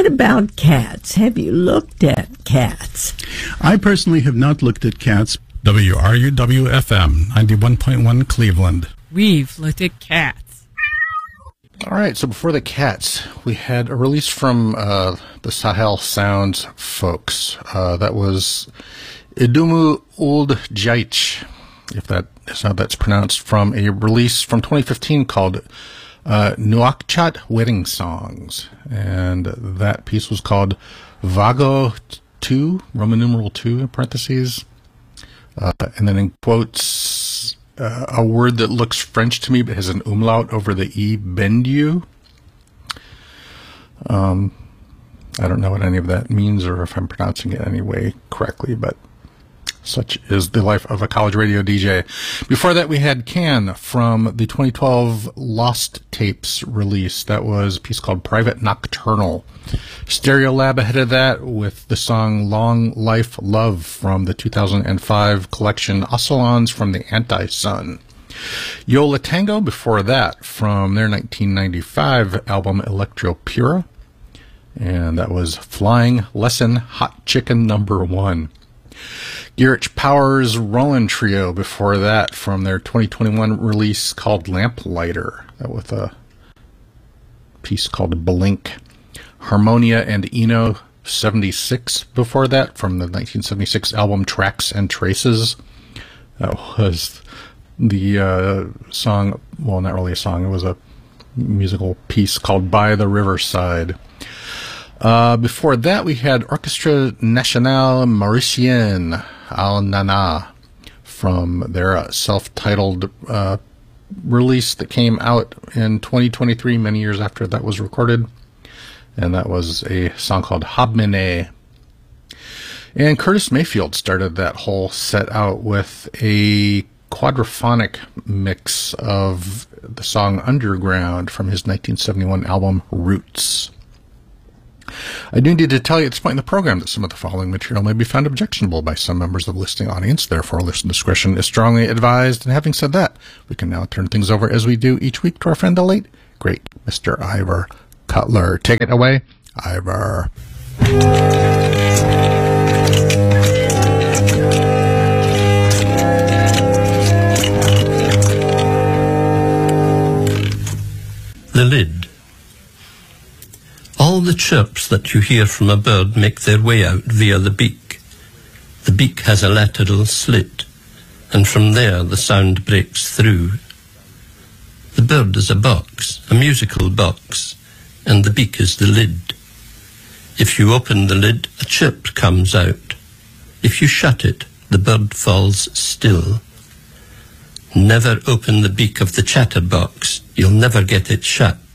about cats? Have you looked at cats? I personally have not looked at cats. WRUW-FM, 91.1 Cleveland. We've looked at cats. All right, so before the cats, we had a release from the Sahel Sounds folks. That was Idumu Old Jaich, if that is how that's pronounced, from a release from 2015 called Nuakchat Wedding Songs. And that piece was called Vago 2, Roman numeral 2 in parentheses. And then in quotes, a word that looks French to me but has an umlaut over the E, bendu. I don't know what any of that means or if I'm pronouncing it any way correctly, but such is the life of a college radio DJ. Before that, we had Can from the 2012 Lost Tapes release. That was a piece called Private Nocturnal. Stereolab ahead of that with the song Long Life Love from the 2005 collection Oscillons from the Anti-Sun. Yola Tango before that from their 1995 album Electro Pura. And that was Flying Lesson Hot Chicken Number 1. Garrett Powers Roland Trio before that from their 2021 release called Lamplighter. That with a piece called Blink. Harmonia and Eno 76 before that from the 1976 album Tracks and Traces. That was the song, well, not really a song, it was a musical piece called By the Riverside. Before that, we had Orchestre Nationale Mauricien Al Nana from their self-titled release that came out in 2023, many years after that was recorded. And that was a song called Habmene. And Curtis Mayfield started that whole set out with a quadraphonic mix of the song Underground from his 1971 album Roots. I do need to tell you at this point in the program that some of the following material may be found objectionable by some members of the listening audience. Therefore, listener discretion is strongly advised. And having said that, we can now turn things over, as we do each week, to our friend, the late, great Mr. Ivor Cutler. Take it away, Ivor. The lid. All the chirps that you hear from a bird make their way out via the beak. The beak has a lateral slit, and from there the sound breaks through. The bird is a box, a musical box, and the beak is the lid. If you open the lid, a chirp comes out. If you shut it, the bird falls still. Never open the beak of the chatterbox. You'll never get it shut.